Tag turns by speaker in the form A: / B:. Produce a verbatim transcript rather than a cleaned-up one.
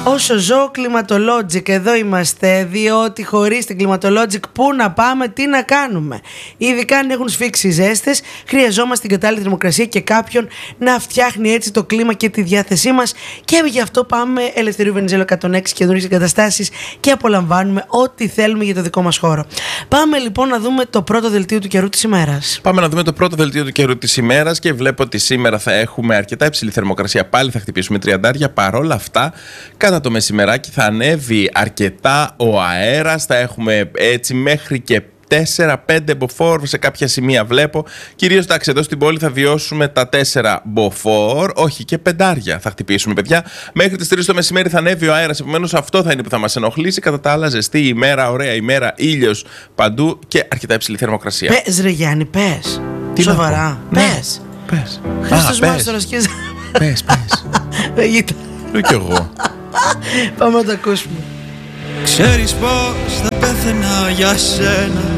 A: Όσο ζω, Climatologic, εδώ είμαστε, διότι χωρίς την Climatologic πού να πάμε, τι να κάνουμε. Ειδικά αν έχουν σφίξει οι ζέστες, χρειαζόμαστε την κατάλληλη θερμοκρασία και κάποιον να φτιάχνει έτσι το κλίμα και τη διάθεσή μας. Και γι' αυτό πάμε Ελευθερίου Βενιζέλου εκατόν έξι καινούριες εγκαταστάσεις και απολαμβάνουμε ό,τι θέλουμε για το δικό μας χώρο. Πάμε λοιπόν να δούμε το πρώτο δελτίο του καιρού της ημέρας.
B: Πάμε να δούμε το πρώτο δελτίο του καιρού της ημέρας και βλέπω ότι σήμερα θα έχουμε αρκετά υψηλή θερμοκρασία. Πάλι θα χτυπήσουμε τριαντάρια. Παρόλα αυτά, κατά το μεσημεράκι θα ανέβει αρκετά ο αέρας. Θα έχουμε έτσι μέχρι και τέσσερα πέντε μποφόρ σε κάποια σημεία βλέπω. Κυρίως εντάξει, εδώ στην πόλη θα βιώσουμε τα τέσσερα μποφόρ, όχι και πεντάρια θα χτυπήσουμε, παιδιά. Μέχρι τις τρεις το μεσημέρι θα ανέβει ο αέρας, επομένως αυτό θα είναι που θα μας ενοχλήσει. Κατά τα άλλα, ζεστή ημέρα, ωραία ημέρα, ήλιος παντού και αρκετά υψηλή θερμοκρασία.
A: Πες ρε Γιάννη, πες.
B: Τι
A: σοβαρά, πες.
B: Ναι. Πες.
A: Χριστός Μάστορας και...
B: Πες, πες. Λέω κι εγώ.
A: Πάμε να το ακούσουμε.
C: Ξέρεις πως θα πέθαινα για σένα,